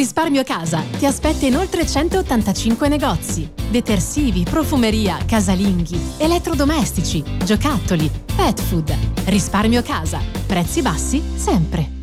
Risparmio Casa ti aspetta in oltre 185 negozi. Detersivi, profumeria, casalinghi, elettrodomestici, giocattoli, pet food. Risparmio Casa. Prezzi bassi sempre.